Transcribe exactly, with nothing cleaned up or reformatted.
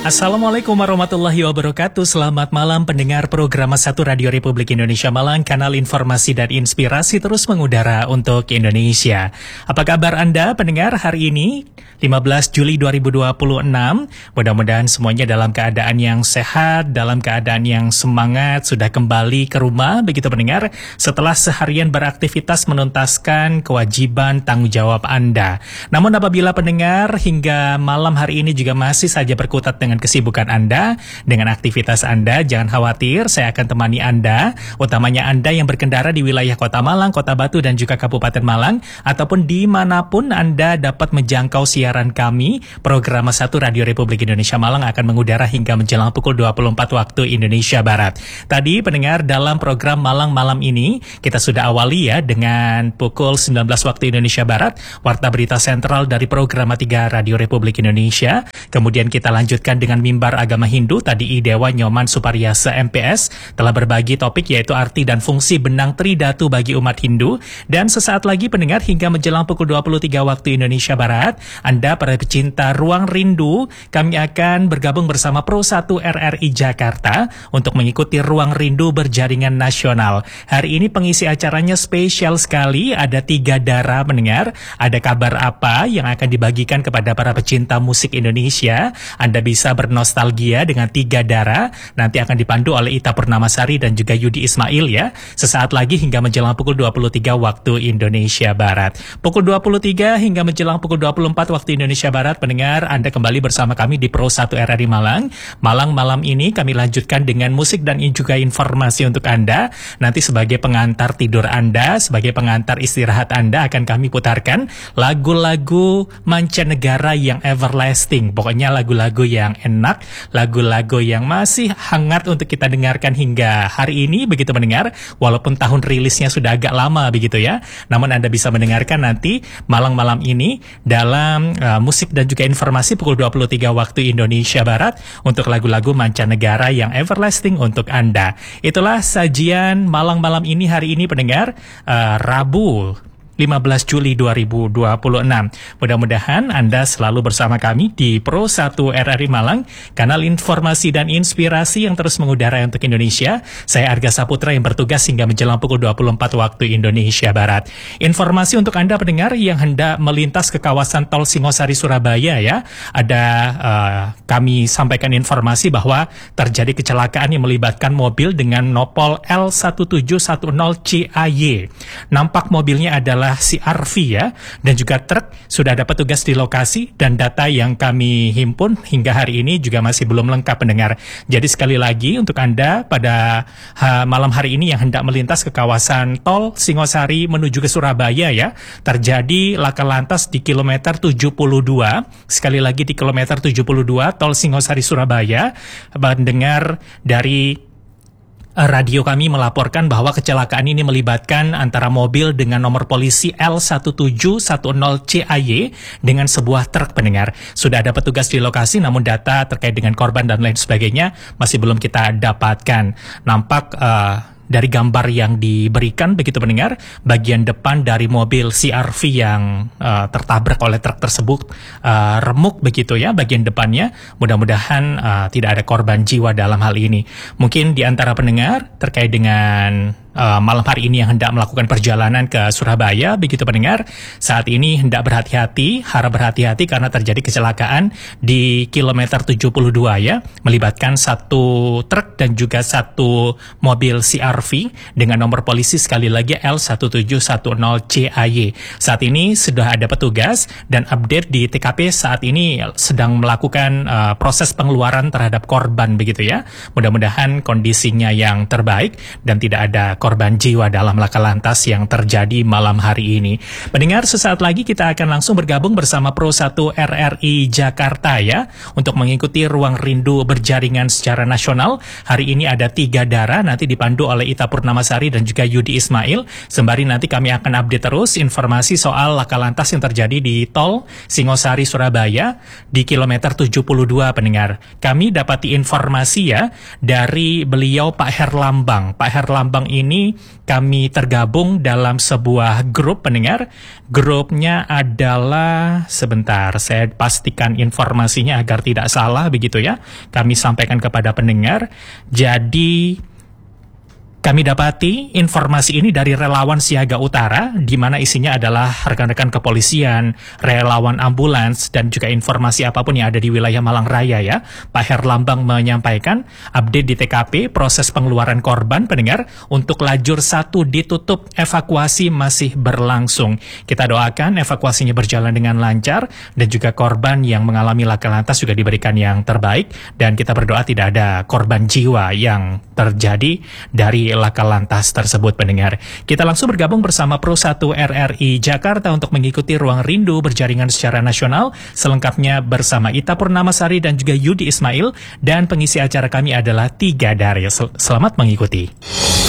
Assalamualaikum warahmatullahi wabarakatuh. Selamat malam pendengar program satu Radio Republik Indonesia Malang, kanal informasi dan inspirasi terus mengudara untuk Indonesia. Apa kabar Anda pendengar hari ini lima belas Juli dua ribu dua puluh enam? Mudah-mudahan semuanya dalam keadaan yang sehat, dalam keadaan yang semangat, sudah kembali ke rumah begitu pendengar, setelah seharian beraktivitas menuntaskan kewajiban tanggung jawab Anda. Namun apabila pendengar hingga malam hari ini juga masih saja berkutat dengan dengan kesibukan Anda, dengan aktivitas Anda, jangan khawatir, saya akan temani Anda, utamanya Anda yang berkendara di wilayah Kota Malang, Kota Batu, dan juga Kabupaten Malang, ataupun dimanapun Anda dapat menjangkau siaran kami. Program satu Radio Republik Indonesia Malang akan mengudara hingga menjelang pukul dua puluh empat waktu Indonesia Barat. Tadi pendengar, dalam program Malang malam ini, kita sudah awali ya dengan pukul sembilan belas waktu Indonesia Barat, warta berita sentral dari program tiga Radio Republik Indonesia. Kemudian kita lanjutkan dengan mimbar agama Hindu. Tadi I Dewa Nyoman Suparyasa M P S telah berbagi topik yaitu arti dan fungsi benang tridatu bagi umat Hindu. Dan sesaat lagi pendengar hingga menjelang pukul dua puluh tiga waktu Indonesia Barat, Anda para pecinta Ruang Rindu, kami akan bergabung bersama Pro satu R R I Jakarta untuk mengikuti Ruang Rindu Berjaringan Nasional. Hari ini pengisi acaranya spesial sekali, ada tiga darah pendengar. Ada kabar apa yang akan dibagikan kepada para pecinta musik Indonesia? Anda bisa bernostalgia dengan tiga darah, nanti akan dipandu oleh Ita Purnamasari dan juga Yudi Ismail ya. Sesaat lagi hingga menjelang pukul dua puluh tiga waktu Indonesia Barat. Pukul dua puluh tiga hingga menjelang pukul dua puluh empat waktu Indonesia Barat, pendengar, Anda kembali bersama kami di Pro satu R R I Malang. Malang malam ini kami lanjutkan dengan musik dan juga informasi untuk Anda. Nanti sebagai pengantar tidur Anda, sebagai pengantar istirahat Anda, akan kami putarkan lagu-lagu mancanegara yang everlasting. Pokoknya lagu-lagu yang enak, lagu-lagu yang masih hangat untuk kita dengarkan hingga hari ini begitu mendengar, walaupun tahun rilisnya sudah agak lama begitu ya. Namun Anda bisa mendengarkan nanti malam-malam ini dalam uh, musik dan juga informasi pukul dua puluh tiga waktu Indonesia Barat untuk lagu-lagu mancanegara yang everlasting untuk Anda. Itulah sajian malam-malam ini hari ini pendengar, uh, Rabu lima belas Juli dua ribu dua puluh enam. Mudah-mudahan Anda selalu bersama kami di Pro satu R R I Malang, kanal informasi dan inspirasi yang terus mengudara untuk Indonesia. Saya Arga Saputra yang bertugas hingga menjelang pukul dua puluh empat waktu Indonesia Barat. Informasi untuk Anda pendengar yang hendak melintas ke kawasan Tol Singosari Surabaya ya. Ada uh, kami sampaikan informasi bahwa terjadi kecelakaan yang melibatkan mobil dengan nopol L satu tujuh satu nol C A Y. Nampak mobilnya adalah C R V ya, dan juga truk. Sudah ada petugas di lokasi dan data yang kami himpun hingga hari ini juga masih belum lengkap pendengar. Jadi sekali lagi untuk Anda pada ha, malam hari ini yang hendak melintas ke kawasan Tol Singosari menuju ke Surabaya ya, terjadi laka lantas di kilometer tujuh puluh dua. Sekali lagi di kilometer tujuh puluh dua Tol Singosari Surabaya. Pendengar dari radio kami melaporkan bahwa kecelakaan ini melibatkan antara mobil dengan nomor polisi L satu tujuh satu nol C A Y dengan sebuah truk pendengar. Sudah ada petugas di lokasi, namun data terkait dengan korban dan lain sebagainya masih belum kita dapatkan. Nampak uh, dari gambar yang diberikan begitu pendengar, bagian depan dari mobil C R V yang uh, tertabrak oleh truk tersebut uh, remuk begitu ya bagian depannya. Mudah-mudahan uh, tidak ada korban jiwa dalam hal ini. Mungkin di antara pendengar terkait dengan Uh, malam hari ini yang hendak melakukan perjalanan ke Surabaya begitu pendengar, saat ini hendak berhati-hati, harap berhati-hati karena terjadi kecelakaan di kilometer tujuh puluh dua ya, melibatkan satu truk dan juga satu mobil C R V dengan nomor polisi sekali lagi L satu tujuh satu nol C A Y. Saat ini sudah ada petugas dan update di T K P saat ini sedang melakukan uh, proses pengeluaran terhadap korban begitu ya. Mudah-mudahan kondisinya yang terbaik dan tidak ada korban jiwa dalam laka lantas yang terjadi malam hari ini. Pendengar, sesaat lagi kita akan langsung bergabung bersama Pro satu R R I Jakarta ya, untuk mengikuti Ruang Rindu Berjaringan secara nasional. Hari ini ada tiga darah, nanti dipandu oleh Ita Purnamasari dan juga Yudi Ismail. Sembari nanti kami akan update terus informasi soal laka lantas yang terjadi di Tol Singosari Surabaya di kilometer tujuh puluh dua pendengar. Kami dapati informasi ya dari beliau Pak Herlambang. Pak Herlambang ini ini kami tergabung dalam sebuah grup pendengar. Grupnya adalah, sebentar saya pastikan informasinya agar tidak salah begitu ya. Kami sampaikan kepada pendengar. Jadi kami dapati informasi ini dari relawan Siaga Utara, di mana isinya adalah rekan-rekan kepolisian, relawan ambulans, dan juga informasi apapun yang ada di wilayah Malang Raya ya. Pak Herlambang menyampaikan update di T K P, proses pengeluaran korban pendengar untuk lajur satu ditutup, evakuasi masih berlangsung. Kita doakan evakuasinya berjalan dengan lancar, dan juga korban yang mengalami laka lantas juga diberikan yang terbaik, dan kita berdoa tidak ada korban jiwa yang terjadi dari laka lantas tersebut pendengar. Kita langsung bergabung bersama Pro satu R R I Jakarta untuk mengikuti Ruang Rindu berjaringan secara nasional. Selengkapnya bersama Ita Purnamasari dan juga Yudi Ismail, dan pengisi acara kami adalah Tiga Dari. Sel- Selamat mengikuti.